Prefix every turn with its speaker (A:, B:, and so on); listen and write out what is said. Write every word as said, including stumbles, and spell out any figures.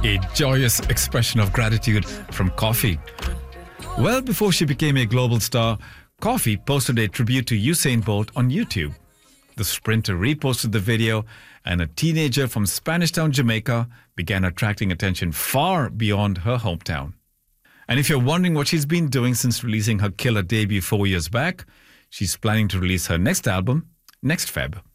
A: A joyous expression of gratitude from Coffee. Well before she became a global star, Coffee posted a tribute to Usain Bolt on YouTube. The sprinter reposted the video, and a teenager from Spanish Town, Jamaica, began attracting attention far beyond her hometown. And if you're wondering what she's been doing since releasing her killer debut four years back, she's planning to release her next album next February.